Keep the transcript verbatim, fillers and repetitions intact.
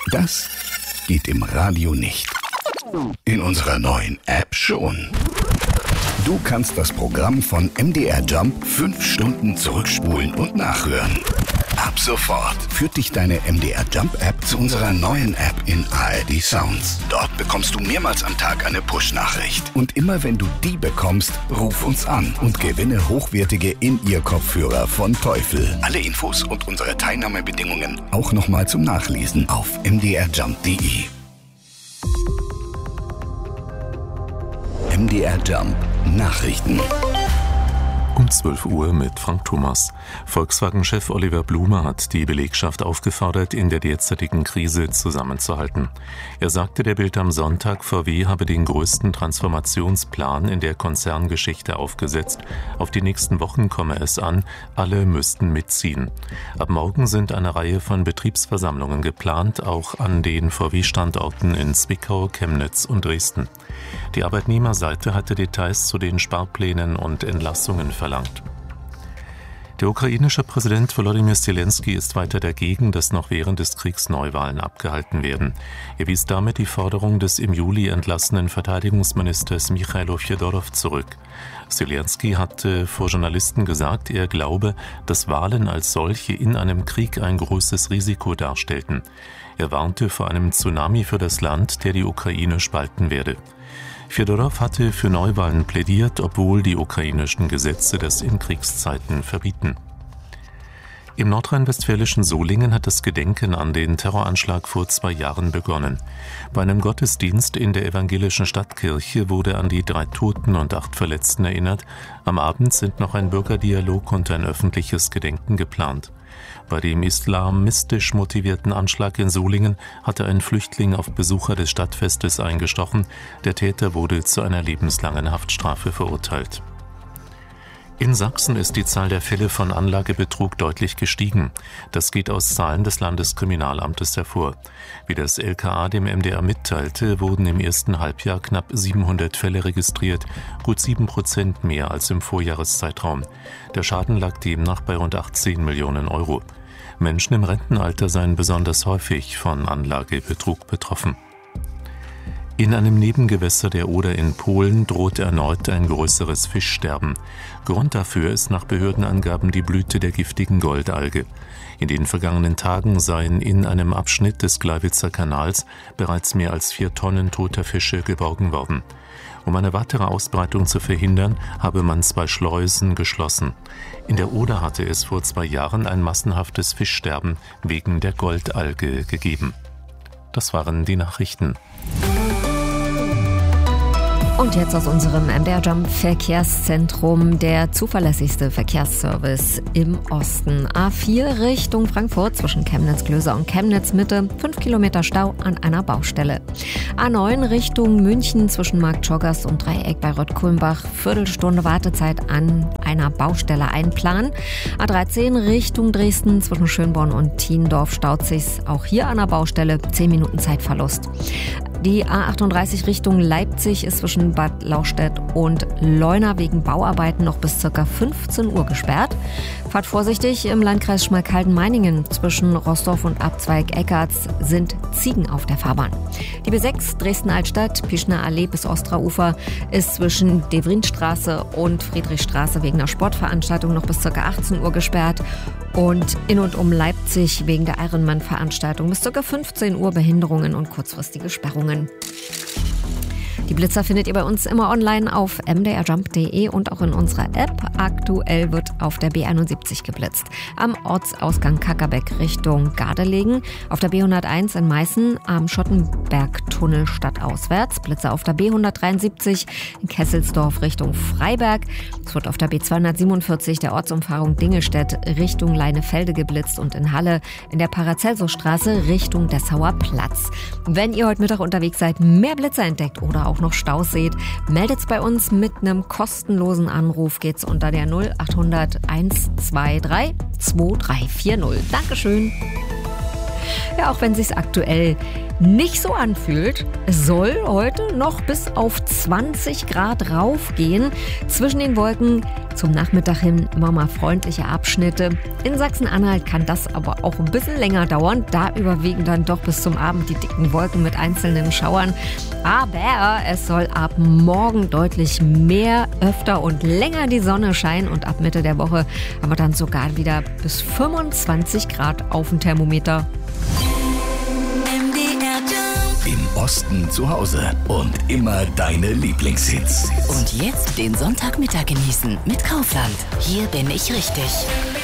Das geht im Radio nicht. In unserer neuen App schon. Du kannst das Programm von M D R Jump fünf Stunden zurückspulen und nachhören. Ab sofort führt dich deine M D R Jump App zu unserer neuen App in A R D Sounds. Dort bekommst du mehrmals am Tag eine Push-Nachricht. Und immer wenn du die bekommst, ruf uns an und gewinne hochwertige In-Ear-Kopfhörer von Teufel. Alle Infos und unsere Teilnahmebedingungen auch nochmal zum Nachlesen auf m d r jump punkt d e. M D R Jump Nachrichten. Um zwölf Uhr mit Frank Thomas. Volkswagen-Chef Oliver Blume hat die Belegschaft aufgefordert, in der derzeitigen Krise zusammenzuhalten. Er sagte der Bild am Sonntag, V W habe den größten Transformationsplan in der Konzerngeschichte aufgesetzt. Auf die nächsten Wochen komme es an, alle müssten mitziehen. Ab morgen sind eine Reihe von Betriebsversammlungen geplant, auch an den V W-Standorten in Zwickau, Chemnitz und Dresden. Die Arbeitnehmerseite hatte Details zu den Sparplänen und Entlassungen verlangt. Der ukrainische Präsident Volodymyr Zelensky ist weiter dagegen, dass noch während des Kriegs Neuwahlen abgehalten werden. Er wies damit die Forderung des im Juli entlassenen Verteidigungsministers Michailo Fjodorow zurück. Zelensky hatte vor Journalisten gesagt, er glaube, dass Wahlen als solche in einem Krieg ein großes Risiko darstellten. Er warnte vor einem Tsunami für das Land, der die Ukraine spalten werde. Fjodorow hatte für Neuwahlen plädiert, obwohl die ukrainischen Gesetze das in Kriegszeiten verbieten. Im nordrhein-westfälischen Solingen hat das Gedenken an den Terroranschlag vor zwei Jahren begonnen. Bei einem Gottesdienst in der evangelischen Stadtkirche wurde an die drei Toten und acht Verletzten erinnert. Am Abend sind noch ein Bürgerdialog und ein öffentliches Gedenken geplant. Bei dem islamistisch motivierten Anschlag in Solingen hatte ein Flüchtling auf Besucher des Stadtfestes eingestochen. Der Täter wurde zu einer lebenslangen Haftstrafe verurteilt. In Sachsen ist die Zahl der Fälle von Anlagebetrug deutlich gestiegen. Das geht aus Zahlen des Landeskriminalamtes hervor. Wie das L K A dem M D R mitteilte, wurden im ersten Halbjahr knapp siebenhundert Fälle registriert, gut sieben Prozent mehr als im Vorjahreszeitraum. Der Schaden lag demnach bei rund achtzehn Millionen Euro. Menschen im Rentenalter seien besonders häufig von Anlagebetrug betroffen. In einem Nebengewässer der Oder in Polen droht erneut ein größeres Fischsterben. Grund dafür ist nach Behördenangaben die Blüte der giftigen Goldalge. In den vergangenen Tagen seien in einem Abschnitt des Gleiwitzer Kanals bereits mehr als vier Tonnen toter Fische geborgen worden. Um eine weitere Ausbreitung zu verhindern, habe man zwei Schleusen geschlossen. In der Oder hatte es vor zwei Jahren ein massenhaftes Fischsterben wegen der Goldalge gegeben. Das waren die Nachrichten. Und jetzt aus unserem M D R Jump Verkehrszentrum, der zuverlässigste Verkehrsservice im Osten. A vier Richtung Frankfurt zwischen Chemnitz-Glöser und Chemnitz-Mitte, fünf Kilometer Stau an einer Baustelle. A neun Richtung München zwischen Marktschorgast und Dreieck bei Röttkulmbach, Viertelstunde Wartezeit an einer Baustelle einplanen. A dreizehn Richtung Dresden zwischen Schönborn und Tiendorf staut sich's auch hier an der Baustelle, zehn Minuten Zeitverlust. Die A achtunddreißig Richtung Leipzig ist zwischen Bad Lauchstädt und Leuna wegen Bauarbeiten noch bis ca. fünfzehn Uhr gesperrt. Fahrt vorsichtig, im Landkreis Schmalkalden-Meiningen zwischen Roßdorf und Abzweig Eckarts sind Ziegen auf der Fahrbahn. Die B sechs Dresden-Altstadt, Pischner Allee bis Ostraufer ist zwischen Devrinstraße und Friedrichstraße wegen einer Sportveranstaltung noch bis ca. achtzehn Uhr gesperrt. Und in und um Leipzig wegen der Ironman-Veranstaltung bis ca. fünfzehn Uhr Behinderungen und kurzfristige Sperrungen. Die Blitzer findet ihr bei uns immer online auf m d r jump punkt d e und auch in unserer App. Aktuell wird auf der B einundsiebzig geblitzt. Am Ortsausgang Kackerbeck Richtung Gardelegen, auf der B hunderteins in Meißen, am Schottenbergtunnel stadtauswärts, Blitzer auf der B hundertdreiundsiebzig in Kesselsdorf Richtung Freiberg. Es wird auf der B zweihundertsiebenundvierzig der Ortsumfahrung Dingelstedt Richtung Leinefelde geblitzt und in Halle in der Paracelsusstraße Richtung Dessauer Platz. Wenn ihr heute Mittag unterwegs seid, mehr Blitzer entdeckt oder auch noch Staus seht, meldet's bei uns mit einem kostenlosen Anruf. Geht's unter der null achthundert eins zwei drei zwei drei vier null. Dankeschön. Ja, auch wenn sich's aktuell nicht so anfühlt. Es soll heute noch bis auf zwanzig Grad raufgehen. Zwischen den Wolken zum Nachmittag hin immer mal freundliche Abschnitte. In Sachsen-Anhalt kann das aber auch ein bisschen länger dauern. Da überwiegen dann doch bis zum Abend die dicken Wolken mit einzelnen Schauern. Aber es soll ab morgen deutlich mehr, öfter und länger die Sonne scheinen. Und ab Mitte der Woche haben wir dann sogar wieder bis fünfundzwanzig Grad auf dem Thermometer. Im Osten zu Hause und immer deine Lieblingshits. Und jetzt den Sonntagmittag genießen mit Kaufland. Hier bin ich richtig.